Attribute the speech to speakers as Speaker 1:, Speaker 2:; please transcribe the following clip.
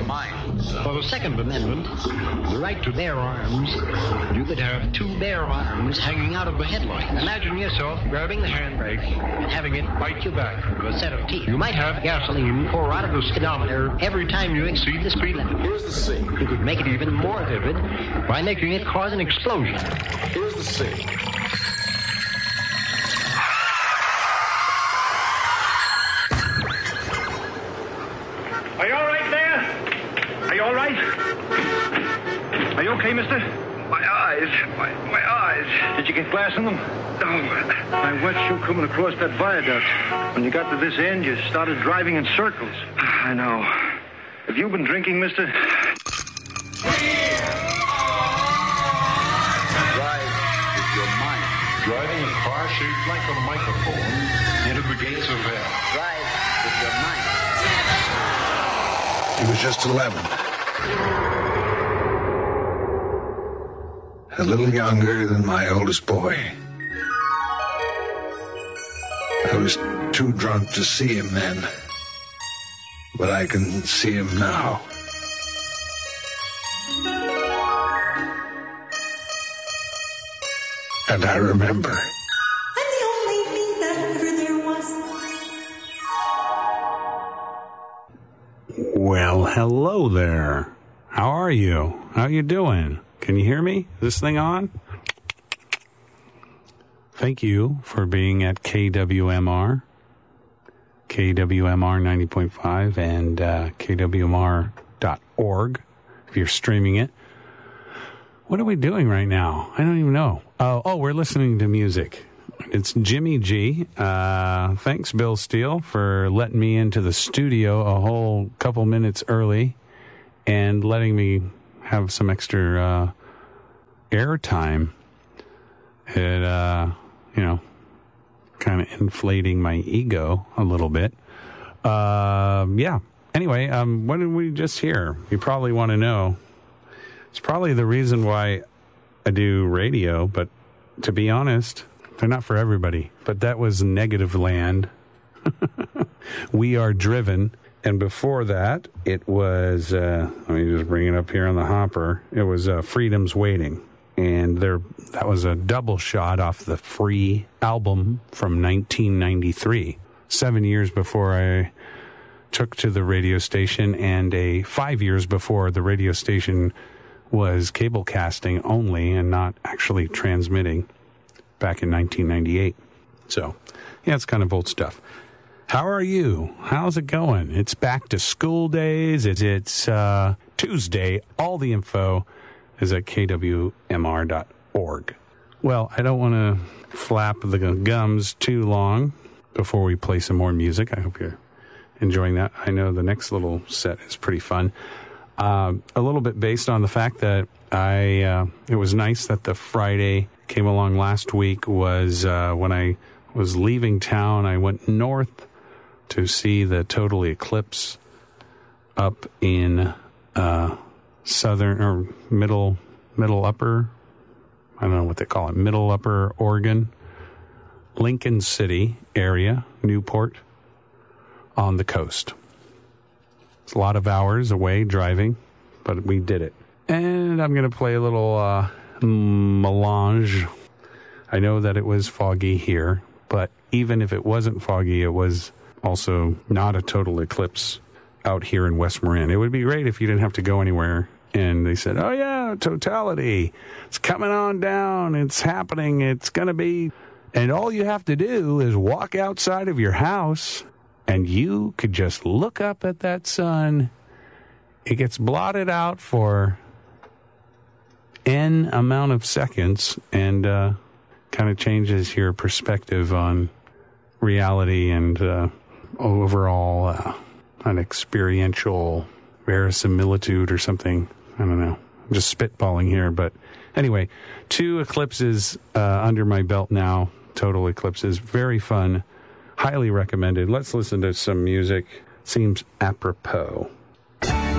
Speaker 1: mind, son.
Speaker 2: For the Second Amendment, the right to bear arms, you could have two bare arms hanging out of the headlight. Imagine yourself grabbing the handbrake and having it bite you back with a set of teeth. You might have gasoline pour out of the speedometer every time you exceed the speed limit.
Speaker 1: Here's the scene.
Speaker 2: You could make it even more vivid by making it cause an explosion.
Speaker 1: Here's the scene.
Speaker 3: Are you all right there? Are you all right? Are you okay, mister?
Speaker 4: My eyes.
Speaker 3: Did you get glass in them?
Speaker 4: No.
Speaker 3: I watched you coming across that viaduct. When you got to this end, you started driving in circles.
Speaker 4: I know.
Speaker 3: Have you been drinking, mister?
Speaker 1: Drive with your mind.
Speaker 5: Driving a car shaped like a microphone into the gates of hell.
Speaker 1: Drive with your mind.
Speaker 6: He was just 11. A little younger than my oldest boy. I was too drunk to see him then, but I can see him now. And I remember.
Speaker 7: I'm the only me that ever there was.
Speaker 8: Well, hello there. How are you? How you doing? Can you hear me? Is this thing on? Thank you for being at KWMR 90.5 and KWMR.org if you're streaming it. What are we doing right now? I don't even know. Oh, we're listening to music. It's Jimmy G. Thanks, Bill Steele, for letting me into the studio a whole couple minutes early and letting me have some extra air time. It, kind of inflating my ego a little bit. Yeah. Anyway, what did we just hear? You probably want to know. It's probably the reason why I do radio, but to be honest, they're not for everybody. But that was Negative Land. We Are Driven. And before that, it was, let me just bring it up here on the hopper. It was Freedom's Waiting. And that was a double shot off the Free album from 1993, 7 years before I took to the radio station, and 5 years before the radio station was cable casting only and not actually transmitting back in 1998. So, yeah, it's kind of old stuff. How are you? How's it going? It's back to school days. It's Tuesday. All the info is at kwmr.org. Well, I don't want to flap the gums too long before we play some more music. I hope you're enjoying that. I know the next little set is pretty fun. A little bit based on the fact that it was nice that the Friday came along last week was when I was leaving town. I went north to see the total eclipse up in southern or middle upper, I don't know what they call it, middle upper Oregon, Lincoln City area, Newport, on the coast. It's a lot of hours away driving, but we did it. And I'm going to play a little melange. I know that it was foggy here, but even if it wasn't foggy, it was also not a total eclipse out here in West Marin. It would be great if you didn't have to go anywhere. And they said, oh yeah, totality. It's coming on down. It's happening. It's going to be. And all you have to do is walk outside of your house and you could just look up at that sun. It gets blotted out for N amount of seconds and kind of changes your perspective on reality and overall an experiential verisimilitude or something. I don't know. I'm just spitballing here. But anyway, 2 eclipses under my belt now. Total eclipses. Very fun. Highly recommended. Let's listen to some music. Seems apropos.